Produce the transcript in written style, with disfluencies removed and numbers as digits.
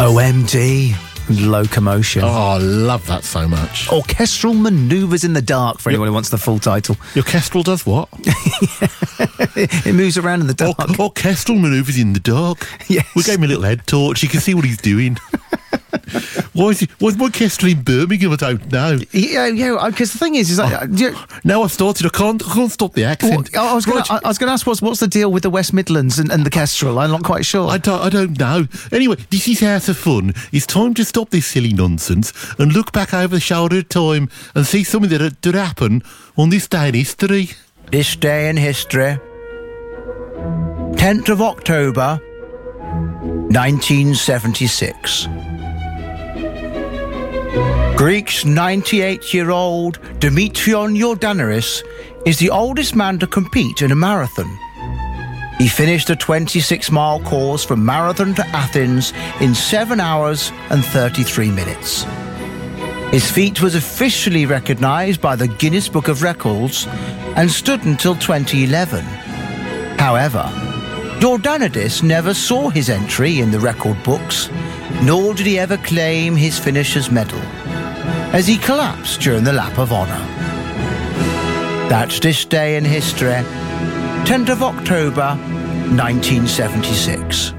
OMD. Locomotion. Oh, I love that so much. Orchestral Manoeuvres in the Dark, for anyone who wants the full title. The orchestral does what? It moves around in the dark. Orchestral manoeuvres in the dark. Yes. We gave him a little head torch. You can see what he's doing. Why is my orchestra in Birmingham? I don't know. Yeah, because the thing is Now I've started, I can't stop the accent. I was going to ask, what's the deal with the West Midlands and the Kestrel? I'm not quite sure. I don't know. Anyway, this is House of Fun. It's time to stop this silly nonsense and look back over the shoulder of time and see something that did happen on this day in history. This day in history. 10th of October, 1976. Greek's 98-year-old Dimitrion Jordaneris is the oldest man to compete in a marathon. He finished a 26-mile course from Marathon to Athens in 7 hours and 33 minutes. His feat was officially recognised by the Guinness Book of Records and stood until 2011. However, Jordanidis never saw his entry in the record books, nor did he ever claim his finisher's medal, as he collapsed during the lap of honour. That's this day in history, 10th of October, 1976.